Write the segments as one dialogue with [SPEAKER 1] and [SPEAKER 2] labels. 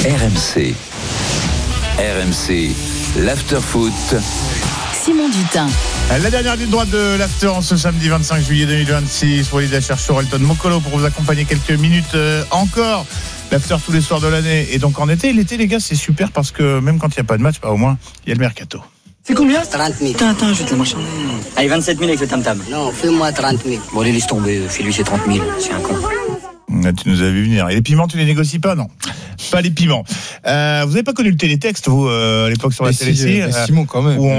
[SPEAKER 1] RMC, l'after-foot.
[SPEAKER 2] Simon Dutin.
[SPEAKER 3] La dernière ligne droite de l'after en ce samedi 25 juillet 2026. Walid Acharchour, Elton Mokolo pour vous accompagner quelques minutes encore. L'after tous les soirs de l'année. Et donc en été, les gars, c'est super parce que même quand il n'y a pas de match, au moins, il y a le mercato.
[SPEAKER 4] C'est combien?
[SPEAKER 5] 30 000.
[SPEAKER 4] Attends, je vais te la marchander.
[SPEAKER 5] Allez, 27 000 avec le tam-tam.
[SPEAKER 4] Non, fais-moi 30 000.
[SPEAKER 5] Bon, allez, laisse tomber. Fais-lui, c'est 30 000. C'est un con.
[SPEAKER 3] Tu nous as vu venir. Et les piments, tu les négocies pas? Non. Pas les piments. Vous n'avez pas connu le télétexte, vous, à l'époque sur la télé?
[SPEAKER 6] Simon, quand même.
[SPEAKER 3] Où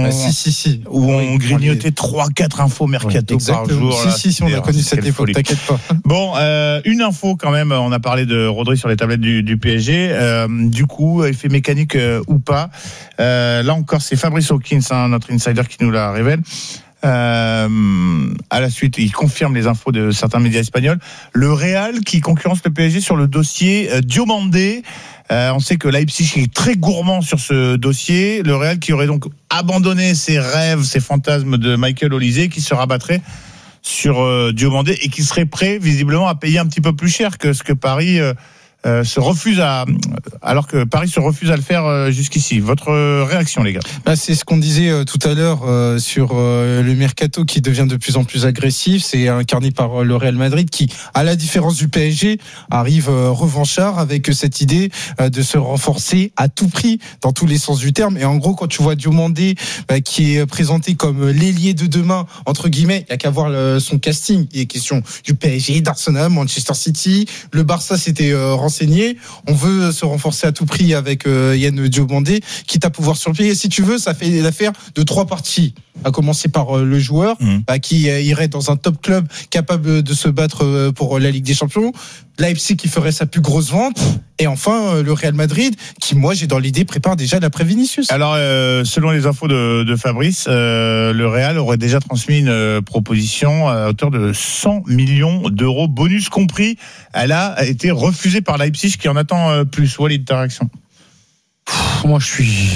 [SPEAKER 3] on grignotait 3-4 infos mercato par jour.
[SPEAKER 6] Si, on a connu cette époque, t'inquiète pas.
[SPEAKER 3] Bon, une info quand même. On a parlé de Rodri sur les tablettes du PSG. Du coup, effet mécanique ou pas. Là encore, c'est Fabrice Hawkins, notre insider, qui nous la révèle. À la suite, il confirme les infos de certains médias espagnols. Le Real qui concurrence le PSG sur le dossier Diomandé. On sait que Leipzig est très gourmand sur ce dossier. Le Real qui aurait donc abandonné ses rêves, ses fantasmes de Michael Olise, qui se rabattrait sur Diomandé et qui serait prêt visiblement à payer un petit peu plus cher que ce que Paris se refuse alors que Paris se refuse à le faire jusqu'ici. Votre réaction, les gars?
[SPEAKER 6] C'est ce qu'on disait tout à l'heure sur le mercato qui devient de plus en plus agressif. C'est incarné par le Real Madrid qui, à la différence du PSG, arrive revanchard avec cette idée de se renforcer à tout prix dans tous les sens du terme. Et en gros, quand tu vois Diomandé qui est présenté comme l'ailier de demain, entre guillemets, il n'y a qu'à voir son casting. Il est question du PSG, d'Arsenal, Manchester City. Le Barça s'était renseigné. On veut se renforcer à tout prix avec Yann Diomandé, quitte à pouvoir surpayer. Si tu veux, ça fait l'affaire de 3 parties. À commencer par le joueur qui irait dans un top club capable de se battre pour la Ligue des Champions. Leipzig qui ferait sa plus grosse vente. Et enfin, le Real Madrid qui, moi, j'ai dans l'idée, prépare déjà l'après-Vinicius.
[SPEAKER 3] Alors, selon les infos de Fabrice, le Real aurait déjà transmis une proposition à hauteur de 100 millions d'euros, bonus compris. Elle a été refusée par Leipzig qui en attend plus. Walid, ta réaction?
[SPEAKER 7] Moi, je suis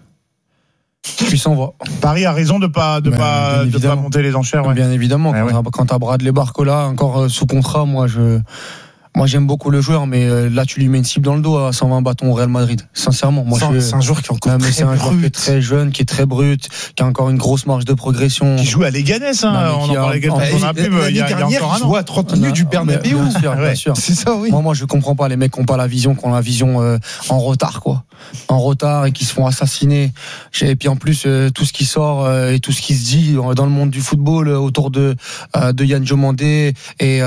[SPEAKER 7] sans voix.
[SPEAKER 3] Paris a raison de pas monter les enchères. Ouais.
[SPEAKER 7] Bien évidemment. Quand t'as Bradley Barcola encore sous contrat, moi j'aime beaucoup le joueur, mais là tu lui mets une cible dans le dos à 120 bâtons au Real Madrid. Sincèrement,
[SPEAKER 6] c'est un joueur qui est encore
[SPEAKER 7] c'est un joueur qui est très jeune, qui est très brut, qui a encore une grosse marge de progression.
[SPEAKER 3] Qui joue à Leganés, on en parlait il y a encore un an.
[SPEAKER 6] Il joue à 30 minutes du Bernabéu.
[SPEAKER 7] Bien sûr.
[SPEAKER 6] C'est ça, oui.
[SPEAKER 7] Moi je comprends pas les mecs qui ont pas la vision, qui ont la vision en retard, quoi. En retard et qui se font assassiner. Et puis en plus tout ce qui sort et tout ce qui se dit dans le monde du football autour de Yann Diomandé et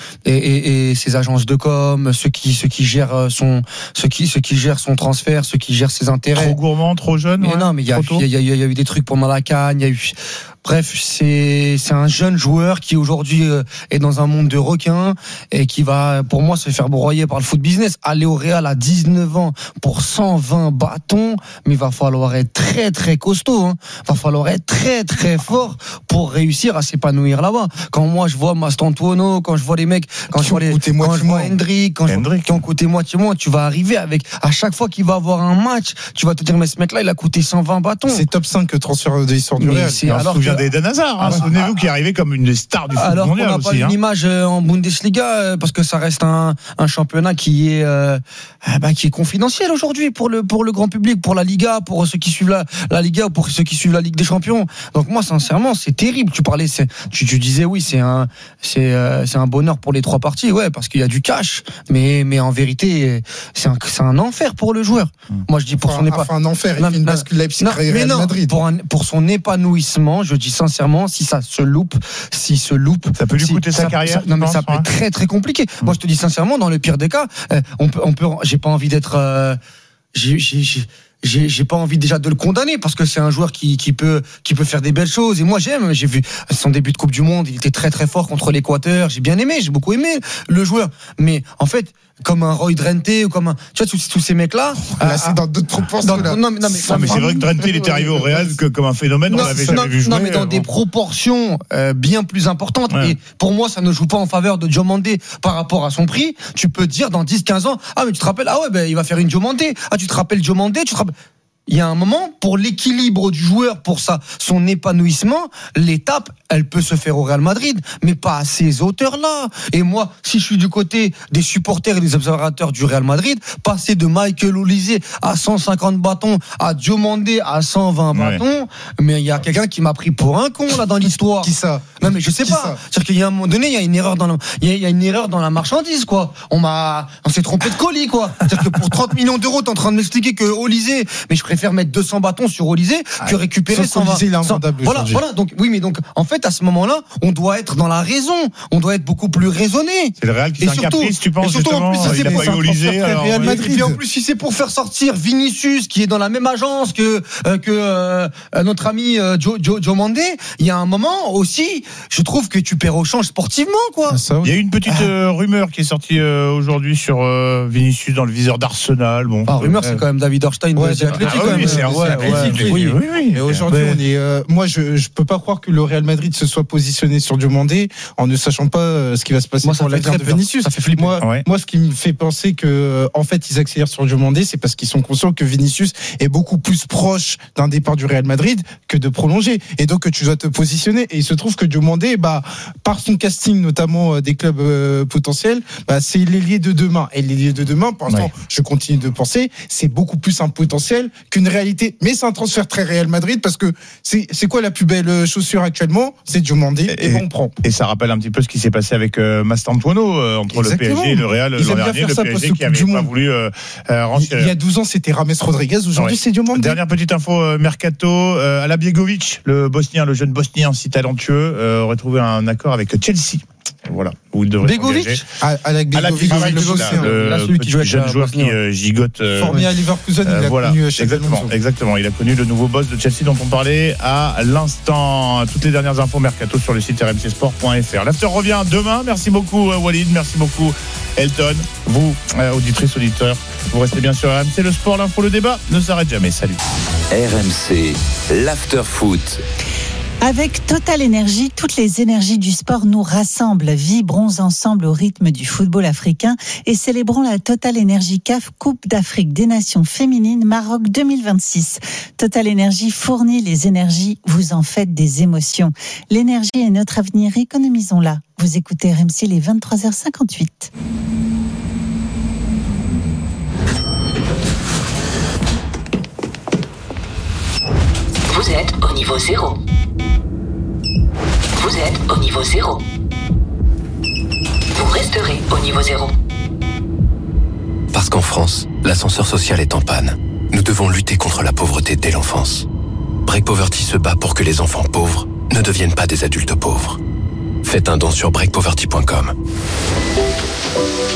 [SPEAKER 7] ses agences de com, ceux qui gèrent son transfert, ceux qui gèrent ses intérêts.
[SPEAKER 3] Trop gourmand, trop jeune.
[SPEAKER 7] Mais non, mais il y a eu des trucs pendant la CAN, il y a eu. Bref, c'est un jeune joueur qui aujourd'hui est dans un monde de requins et qui va, pour moi, se faire broyer par le foot business. Aller au Real à 19 ans pour 120 bâtons, mais il va falloir être très très costaud. Il va falloir être très très fort pour réussir à s'épanouir là-bas. Quand moi je vois Mastantuono, quand je vois les mecs, quand je vois Hendrick, qui ont coûté moitié-moitié, tu vas arriver avec, à chaque fois qu'il va avoir un match, tu vas te dire mais ce mec-là il a coûté 120 bâtons.
[SPEAKER 6] C'est top 5 transfert de l'histoire du Real.
[SPEAKER 3] d'Eden Hazard, souvenez-vous, qui est arrivé comme une des stars du foot mondial aussi. Alors qu'on n'a pas
[SPEAKER 7] une image en Bundesliga parce que ça reste un championnat qui est confidentiel aujourd'hui pour le grand public, pour la Liga, pour ceux qui suivent la Liga ou pour ceux qui suivent la Ligue des Champions. Donc moi sincèrement c'est terrible. Tu disais oui c'est un bonheur pour les 3 parties, ouais, parce qu'il y a du cash, mais en vérité c'est un enfer pour le joueur. Moi je dis pour son
[SPEAKER 6] un enfer. Il fait une bascule Leipzig Real Madrid.
[SPEAKER 7] Pour son épanouissement, je dis sincèrement, si ça se loupe,
[SPEAKER 3] ça peut lui coûter sa carrière.
[SPEAKER 7] Ça peut être très très compliqué. Moi je te dis sincèrement, dans le pire des cas, j'ai pas envie d'être j'ai pas envie déjà de le condamner parce que c'est un joueur qui peut faire des belles choses. Et moi j'ai vu son début de Coupe du Monde, il était très très fort contre l'Équateur. J'ai beaucoup aimé le joueur. Mais en fait, comme un Roy Drenthe ou comme un, tu vois, tous ces mecs là
[SPEAKER 6] c'est dans d'autres proportions.
[SPEAKER 3] Mais c'est vrai que Drenthe il était arrivé au Real comme un phénomène. On l'avait jamais vu jouer.
[SPEAKER 7] Non, mais dans des proportions bien plus importantes. Ouais. Et pour moi ça ne joue pas en faveur de Diomandé par rapport à son prix. Tu peux dire dans 10-15 ans, mais tu te rappelles, il va faire une Diomandé. Tu te rappelles Diomandé, il y a un moment, pour l'équilibre du joueur, pour son épanouissement, l'étape, elle peut se faire au Real Madrid, mais pas à ces hauteurs-là. Et moi, si je suis du côté des supporters et des observateurs du Real Madrid, passer de Michael Olise à 150 bâtons, à Diomandé à 120 bâtons, mais il y a quelqu'un qui m'a pris pour un con, là, dans l'histoire.
[SPEAKER 6] Qui ça?
[SPEAKER 7] Non, mais je sais pas. C'est-à-dire qu'il y a un moment donné, il y a une erreur dans la marchandise, quoi. On s'est trompé de colis, quoi. C'est-à-dire que pour 30 millions d'euros, t'es en train de m'expliquer que Olise, mais je préfère mettre 200 bâtons sur Olise que récupérer 120. Voilà. Donc, en fait, à ce moment-là, on doit être dans la raison. On doit être beaucoup plus raisonné.
[SPEAKER 3] C'est le Real qui fait un caprice, tu penses, justement. Il a pas eu Olise.
[SPEAKER 7] Real Madrid. Et puis en plus, si c'est pour faire sortir Vinicius, qui est dans la même agence que notre ami Diomandé, il y a un moment aussi, je trouve que tu perds au change sportivement, quoi.
[SPEAKER 3] Il y a eu une petite rumeur qui est sortie aujourd'hui sur Vinicius dans le viseur d'Arsenal. Bon,
[SPEAKER 7] rumeur, c'est quand même David Orstein.
[SPEAKER 3] C'est Athlético. Oui.
[SPEAKER 6] Et aujourd'hui, on est. Moi, je peux pas croire que le Real Madrid se soit positionné sur Diomandé en ne sachant pas ce qui va se passer pour l'avenir de Vinicius.
[SPEAKER 7] Ça fait flipper.
[SPEAKER 6] Moi, ce qui me fait penser que, en fait, ils accélèrent sur Diomandé, c'est parce qu'ils sont conscients que Vinicius est beaucoup plus proche d'un départ du Real Madrid que de prolonger. Et donc, tu dois te positionner. Et il se trouve que Diomandé, par son casting, notamment des clubs potentiels, c'est l'ailier de demain. Et l'ailier de demain, pour l'instant, je continue de penser, c'est beaucoup plus un potentiel qu'une réalité. Mais c'est un transfert très Real Madrid parce que c'est quoi la plus belle chaussure actuellement? C'est Diomandé et on prend.
[SPEAKER 3] Et ça rappelle un petit peu ce qui s'est passé avec Mastantuono entre
[SPEAKER 6] Exactement.
[SPEAKER 3] le PSG et le Real l'an dernier. Le PSG qui n'avait pas voulu
[SPEAKER 6] renchérir. Il y a 12 ans, c'était Rames Rodriguez. Aujourd'hui, c'est Diomandé.
[SPEAKER 3] Dernière petite info mercato. Alabjegovic, le jeune Bosnien si talentueux, aurait trouvé un accord avec Chelsea. Voilà, où il devrait s'engager.
[SPEAKER 6] Alabjegovic,
[SPEAKER 3] le petit jeune joueur qui gigote.
[SPEAKER 6] Formé à Leverkusen, il a connu
[SPEAKER 3] exactement. Il a connu le nouveau boss de Chelsea dont on parlait à l'instant. Toutes les dernières infos mercato sur le site rmcsport.fr. L'after revient demain. Merci beaucoup Walid, merci beaucoup Elton. Vous, auditrices, auditeurs, vous restez bien sur RMC. Le sport, l'info, le débat ne s'arrête jamais. Salut.
[SPEAKER 1] RMC, l'after foot.
[SPEAKER 2] Avec Total Énergie, toutes les énergies du sport nous rassemblent. Vibrons ensemble au rythme du football africain et célébrons la Total Énergie CAF Coupe d'Afrique des Nations féminines Maroc 2026. Total Énergie fournit les énergies, vous en faites des émotions. L'énergie est notre avenir, économisons-la. Vous écoutez RMC les 23h58.
[SPEAKER 8] Vous êtes au niveau 0. Vous êtes au niveau 0. Vous resterez au niveau 0.
[SPEAKER 9] Parce qu'en France, l'ascenseur social est en panne. Nous devons lutter contre la pauvreté dès l'enfance. Break Poverty se bat pour que les enfants pauvres ne deviennent pas des adultes pauvres. Faites un don sur breakpoverty.com.